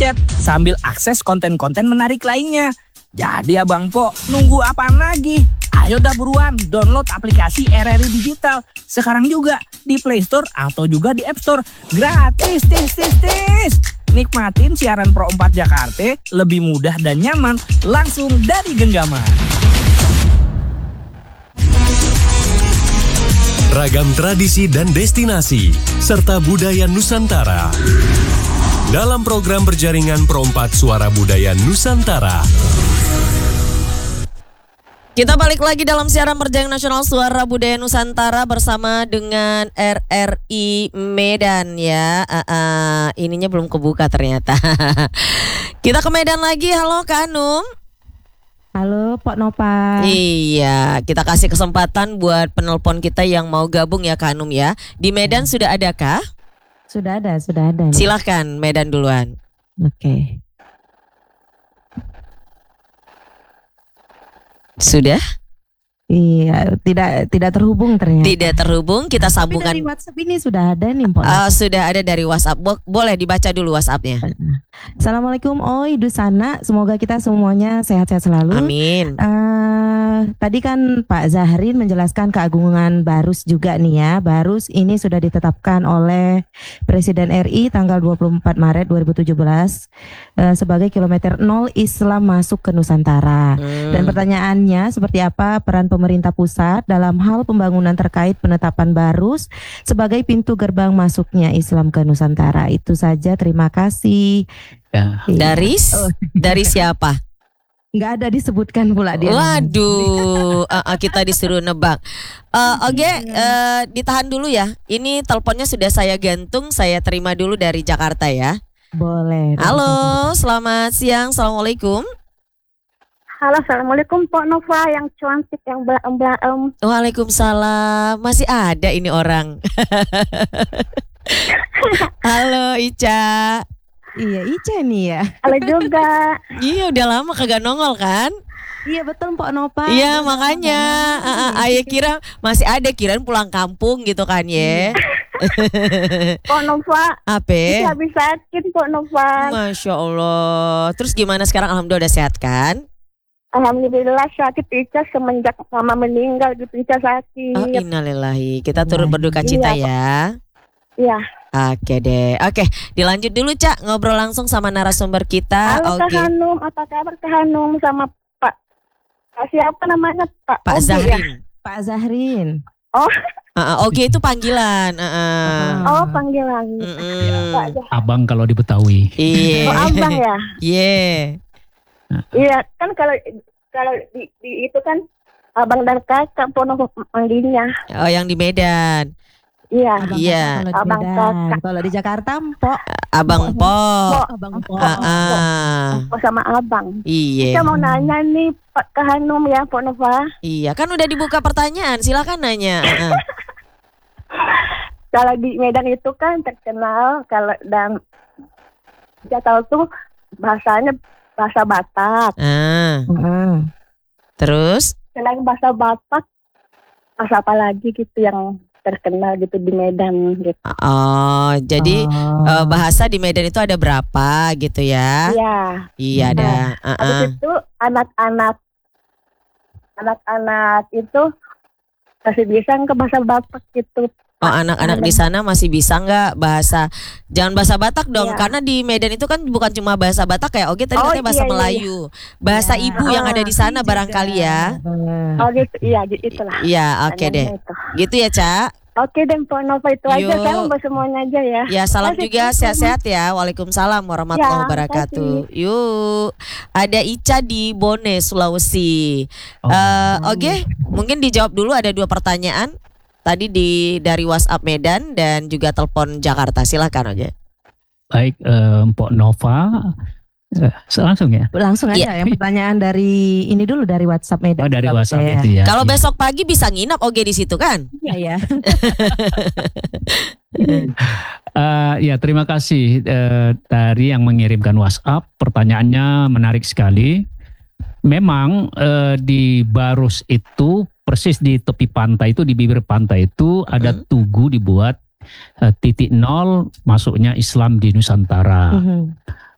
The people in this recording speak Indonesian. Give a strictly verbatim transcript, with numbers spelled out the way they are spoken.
chat sambil akses konten-konten menarik lainnya. Jadi Abang Po, nunggu apaan lagi? Ayo dah buruan download aplikasi R R I Digital sekarang juga di Play Store atau juga di App Store. Gratis, tis, tis, tis. Nikmatin siaran Pro empat Jakarta lebih mudah dan nyaman langsung dari genggaman. Ragam tradisi dan destinasi serta budaya Nusantara dalam program berjaringan Pro empat Suara Budaya Nusantara. Kita balik lagi dalam siaran Perjaringan Nasional Suara Budaya Nusantara bersama dengan R R I Medan ya. Uh, uh, ininya belum kebuka ternyata. Kita ke Medan lagi. Halo Kak Anum. Halo Pak Nova. Iya, kita kasih kesempatan buat penelpon kita yang mau gabung ya Kak Anum ya. Di Medan sudah ada kah? Sudah ada, sudah ada. Silahkan Medan duluan. Oke. Okay. Sudah? Iya, tidak tidak terhubung ternyata. Tidak terhubung, kita sambungkan. Tapi dari WhatsApp ini sudah ada nih, Pak. Uh, sudah ada dari WhatsApp. Bo- boleh dibaca dulu WhatsAppnya. Assalamualaikum, Oi Dusana. Semoga kita semuanya sehat-sehat selalu. Amin. Uh, tadi kan Pak Zahrin menjelaskan keagungan Barus juga nih ya. Barus ini sudah ditetapkan oleh Presiden R I tanggal dua puluh empat Maret dua ribu tujuh belas uh, sebagai kilometer nol Islam masuk ke Nusantara. Hmm. Dan pertanyaannya seperti apa peran pemerintah pusat dalam hal pembangunan terkait penetapan Barus sebagai pintu gerbang masuknya Islam ke Nusantara. Itu saja, terima kasih. Ya. Dari oh. dari siapa? Nggak ada disebutkan pula dia. Waduh, uh, uh, kita disuruh nebak. Uh, Oke, okay, uh, ditahan dulu ya. Ini teleponnya sudah saya gantung, saya terima dulu dari Jakarta ya. Boleh. Halo, selamat siang, assalamualaikum. Halo, assalamualaikum Pak Nova yang cantik yang mbak-mbak. Waalaikumsalam, masih ada ini orang. Halo Ica. Iya Ica nih ya. Halo juga. Iya udah lama kagak nongol kan? Iya betul Pak Nova. Iya makanya uh, Ayah kira masih ada, kirain pulang kampung gitu kan ya. Pak Nova. Apa? Habis sakit Pak Nova. Masya Allah. Terus gimana sekarang? Alhamdulillah udah sehat kan? Alhamdulillah sakit Ica semenjak mama meninggal gitu Ica sakit. Oh innalillahi. Kita turut berduka cita ya. Iya. Oke deh. Oke, dilanjut dulu Cak ngobrol langsung sama narasumber kita. Halo Oke. Kak Hanum, apa kabar Kak Hanum sama Pak? Siapa namanya Pak? Pak Ogi, Zahrin. Ya? Pak Zahrin. Oh. Uh, Oke itu panggilan. Uh, uh. Oh panggilan. Mm-mm. Abang kalau di Betawi. Iya. Oh abang ya. Iya. Iya kan kalau kalau di, di itu kan abang dan kakak Pono manggilnya. Oh yang di Medan. Iya. Abang Iya. Kalau Abang kakak. Kalau di Jakarta Mpok. Abang Po. Abang Po. Uh, uh. Po sama abang. Iya. Kita mau nanya nih Pak Kak Hanum ya Pak Nova. Iya kan udah dibuka pertanyaan, silakan nanya. Uh. Kalau di Medan itu kan terkenal kalau dan kita tahu tuh bahasanya bahasa Batak. Ah. Uh. Terus? Selain bahasa Batak, bahasa apa lagi gitu yang terkenal gitu di Medan gitu. Oh, jadi Oh. uh, bahasa di Medan itu ada berapa gitu ya? Iya. Iya ada. Nah, Uh-uh. habis itu anak-anak anak-anak itu masih bisa ke bahasa Batak gitu. Oh anak-anak di sana masih bisa nggak bahasa, jangan bahasa Batak dong, Iya. karena di Medan itu kan bukan cuma bahasa Batak ya, oke tadi Oh, katanya bahasa iya, iya, Melayu, bahasa Iya. ibu yang ada di sana barangkali ya. Oh gitu, iya itulah. Iya oke deh, Itu. gitu ya Cak. Oke deh Pak Nova itu aja, Yuk. saya mau semuanya aja ya. Ya salam Masih juga terus. sehat-sehat ya. Waalaikumsalam warahmatullahi Ya, wabarakatuh. Yuk, ada Ica di Bone Sulawesi. Oh. Eh, Oke, mungkin dijawab dulu, ada dua pertanyaan. Tadi di dari WhatsApp Medan dan juga telepon Jakarta. Silakan aja. Baik, eh, Mpok Nova, eh, langsung ya. Langsung aja Iya. yang pertanyaan dari ini dulu dari WhatsApp Medan. Oh dari Juga WhatsApp bisa, itu ya. Kalau Iya. besok pagi bisa nginap oke di situ kan? Iya ya. Eh, ya terima kasih eh, dari yang mengirimkan WhatsApp. Pertanyaannya menarik sekali. Memang eh, di Barus itu persis di tepi pantai itu, di bibir pantai itu ada Hmm. tugu dibuat eh, titik nol masuknya Islam di Nusantara. Mhm.